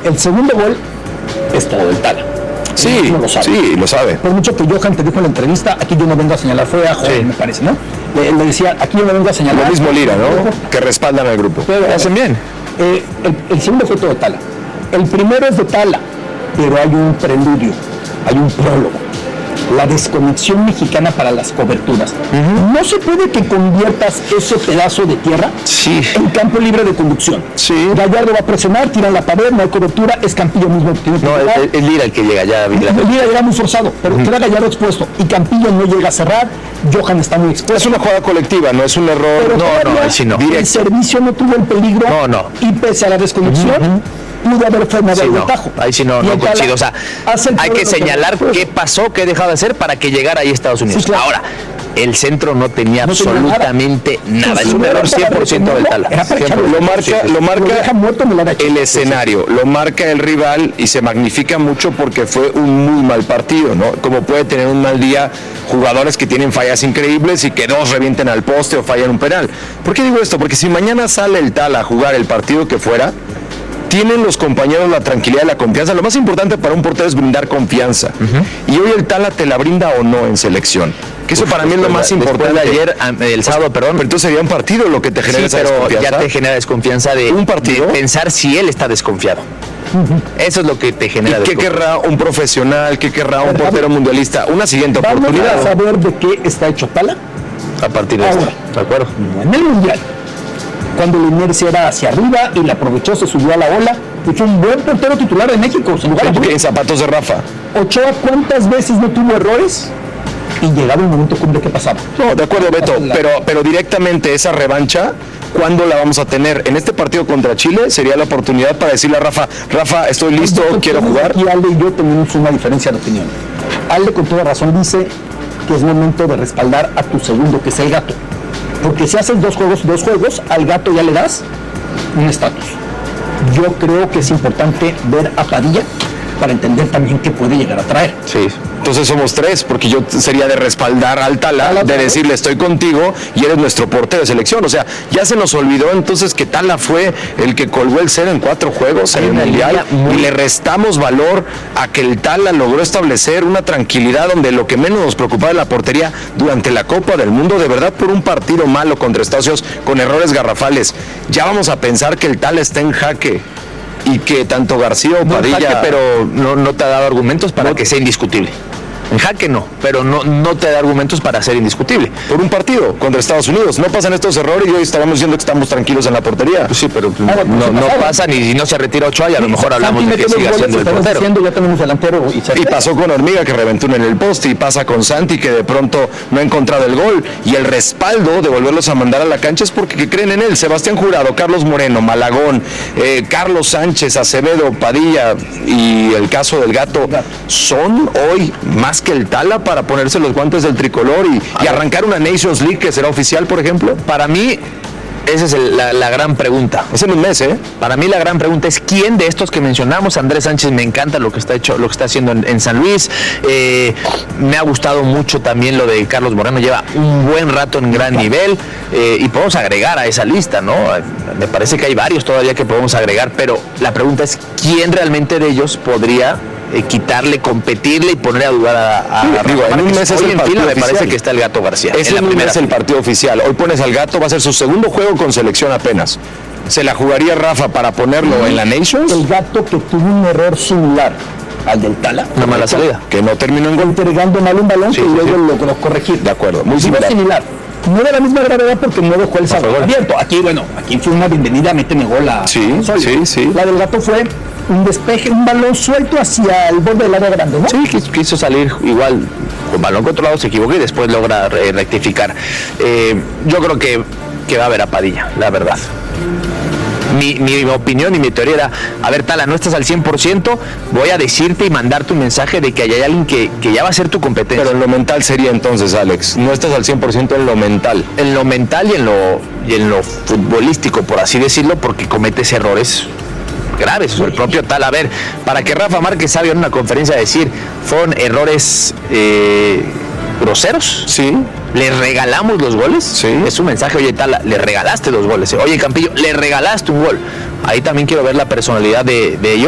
El segundo gol es todo del Tala. Sí, lo sabe. Por mucho que Johan te dijo en la entrevista, aquí yo no vengo a señalar, fue a joven, me parece, ¿no? Le decía, aquí yo no vengo a señalar. Lo mismo Lira, ¿no? Que respaldan al grupo. Pero hacen bien. El segundo fue todo de Tala. El primero es de Tala, pero hay un preludio, hay un prólogo. La desconexión mexicana para las coberturas. No se puede que conviertas ese pedazo de tierra en campo libre de conducción. Gallardo va a presionar, tira la pared, no hay cobertura, es Campillo mismo que tiene que llegar. Es Lira el que llega ya. Lira llega muy forzado, pero queda Gallardo expuesto y Campillo no llega a cerrar, Johan está muy expuesto. Es una jugada colectiva, no es un error. El servicio no tuvo el peligro y pese a la desconexión, pudo haber frenado el tajo. Ahí sí no coincido. O sea, hay que señalar qué pasó, qué dejaba de hacer para que llegara ahí Estados Unidos. Sí, claro. Ahora, el centro no tenía absolutamente nada. Es un error 100% del Tala. Lo marca el escenario, lo marca el rival y se magnifica mucho porque fue un muy mal partido, ¿no? Como puede tener un mal día jugadores que tienen fallas increíbles y que dos revienten al poste o fallan un penal. ¿Por qué digo esto? Porque si mañana sale el Tala a jugar el partido que fuera, tienen los compañeros la tranquilidad y la confianza. Lo más importante para un portero es brindar confianza. Y hoy el Tala te la brinda o no en selección. Que eso para mí es lo más importante. De ayer, el sábado, pero entonces sería un partido lo que te genera esa desconfianza. Ya te genera desconfianza de un partido, de pensar si él está desconfiado. Eso es lo que te genera. ¿Y qué querrá un profesional? ¿Qué querrá un portero mundialista? Una siguiente oportunidad. ¿Vamos a saber de qué está hecho Tala? A partir de esto. ¿De acuerdo? En el Mundial, cuando la inercia era hacia arriba y la aprovechó, se subió a la ola y fue un buen portero titular de México. En zapatos de Rafa. Ochoa, ¿cuántas veces no tuvo errores? Y llegaba el momento cumbre que pasaba. No, de acuerdo, Beto, pero directamente esa revancha, ¿cuándo la vamos a tener? En este partido contra Chile sería la oportunidad para decirle a Rafa, estoy listo, quiero jugar. Y Ale y yo tenemos una diferencia de opinión. Ale con toda razón dice que es momento de respaldar a tu segundo, que es el Gato. Porque si haces dos juegos, al Gato ya le das un estatus. Yo creo que es importante ver a Padilla para entender también qué puede llegar a traer. Sí. Entonces somos tres, porque yo sería de respaldar al Tala, de decirle estoy contigo y eres nuestro portero de selección. O sea, ya se nos olvidó entonces que Tala fue el que colgó el 0 en 4 juegos en el Mundial y le restamos valor a que el Tala logró establecer una tranquilidad donde lo que menos nos preocupaba era la portería durante la Copa del Mundo, de verdad por un partido malo contra Estados Unidos con errores garrafales. Ya vamos a pensar que el Tala está en jaque y que tanto García o Padilla... Jaque, pero no te ha dado argumentos para que sea indiscutible. En jaque no, pero no te da argumentos para ser indiscutible. Por un partido contra Estados Unidos. No pasan estos errores y hoy estábamos diciendo que estamos tranquilos en la portería. Pues sí, pero no pasan y si no se retira Ochoa y a lo mejor hablamos de que siga siendo el portero. Ya tenemos delantero y pasó con Hormiga que reventó en el poste y pasa con Santi que de pronto no ha encontrado el gol y el respaldo de volverlos a mandar a la cancha es porque creen en él. Sebastián Jurado, Carlos Moreno, Malagón, Carlos Sánchez, Acevedo, Padilla y el caso del Gato son hoy más que el Tala para ponerse los guantes del tricolor y arrancar una Nations League que será oficial, por ejemplo. Para mí esa es la gran pregunta. Es en un mes, ¿eh? Para mí la gran pregunta es quién de estos que mencionamos. Andrés Sánchez me encanta lo que está haciendo en San Luis. Me ha gustado mucho también lo de Carlos Moreno, lleva un buen rato en gran nivel y podemos agregar a esa lista, ¿no? Me parece que hay varios todavía que podemos agregar, pero la pregunta es quién realmente de ellos podría quitarle, competirle y poner a dudar a en un mes es el partido me parece que está el Gato García. Es la primera, es el partido oficial. Hoy pones al Gato, va a ser su segundo juego con selección apenas. ¿Se la jugaría Rafa para ponerlo en la Nations? El Gato que tuvo un error similar al del Tala. Una mala salida. Que no terminó en gol. Entregando mal un balón que luego logró corregir. De acuerdo, muy similar. No de la misma gravedad porque no dejó el salto abierto. Aquí fue una bienvenida, méteme gol a sí. La del Gato fue un despeje, un balón suelto hacia el borde del área grande, ¿no? Sí, quiso salir igual con balón controlado, se equivocó y después logra rectificar. Yo creo que va a haber a Padilla, la verdad. Mi opinión y mi teoría era, a ver, Tala, no estás al 100%, voy a decirte y mandarte un mensaje de que hay alguien que ya va a ser tu competencia. Pero en lo mental sería entonces, Alex, no estás al 100% en lo mental. En lo mental y en lo futbolístico, por así decirlo, porque cometes errores graves. El propio Tala, a ver, para que Rafa Márquez salga en una conferencia a decir, fueron errores groseros. Sí. ¿Le regalamos los goles? Sí. Es un mensaje, oye, Tala, le regalaste 2 goles. Oye, Campillo, le regalaste un gol. Ahí también quiero ver la personalidad de ellos.